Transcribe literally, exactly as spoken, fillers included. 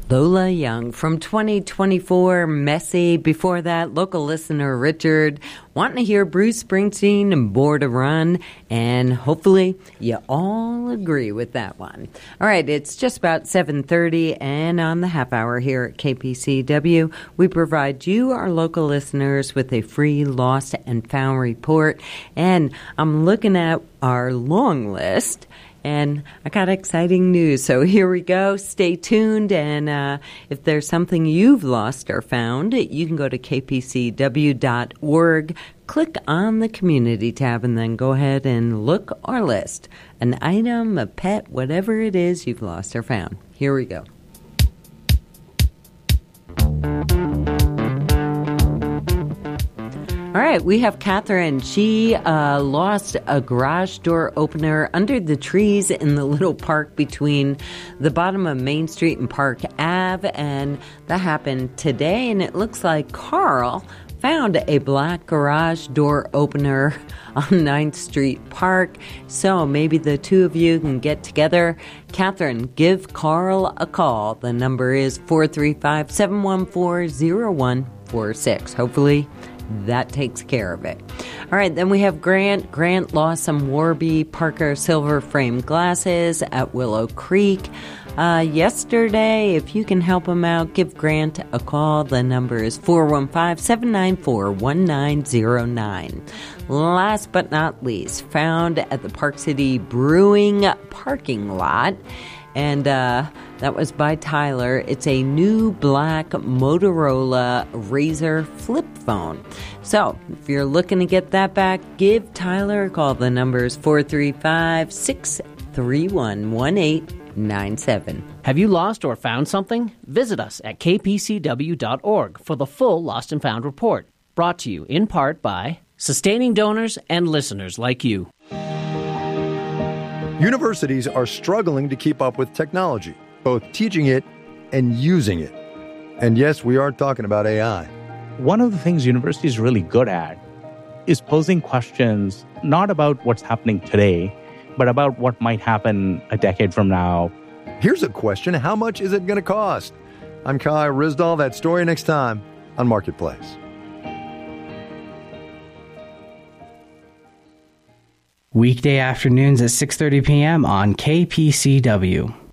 Lola Young from twenty twenty-four, Messy. Before that, local listener Richard wanting to hear Bruce Springsteen and Born to Run, and hopefully you all agree with that one. All right, it's just about seven thirty, and on the half hour here at K P C W, we provide you, our local listeners, with a free lost and found report, and I'm looking at our long list. And I got exciting news, so here we go. Stay tuned, and uh, if there's something you've lost or found, you can go to k p c w dot org, click on the Community tab, and then go ahead and look or list an item, a pet, whatever it is you've lost or found. Here we go. All right, we have Catherine. She uh, lost a garage door opener under the trees in the little park between the bottom of Main Street and Park Avenue, and that happened today, and it looks like Carl found a black garage door opener on ninth Street Park, so maybe the two of you can get together. Catherine, give Carl a call. The number is four three five, seven one four, zero one four six. Hopefully that takes care of it. All right, then we have Grant. Grant lost some Warby Parker silver frame glasses at Willow Creek uh, yesterday. If you can help him out, give Grant a call. The number is four one five, seven nine four, one nine zero nine. Last but not least, found at the Park City Brewing parking lot, and uh, that was by Tyler. It's a new black Motorola Razr flip phone. So if you're looking to get that back, give Tyler a call. The number is four three five, six three one, one eight nine seven. Have you lost or found something? Visit us at k p c w dot org for the full Lost and Found report. Brought to you in part by sustaining donors and listeners like you. Universities are struggling to keep up with technology, both teaching it and using it. And yes, we are talking about A I. One of the things universities are really good at is posing questions not about what's happening today, but about what might happen a decade from now. Here's a question: how much is it going to cost? I'm Kai Rizdal. That story next time on Marketplace. Weekday afternoons at six thirty p.m. on K P C W.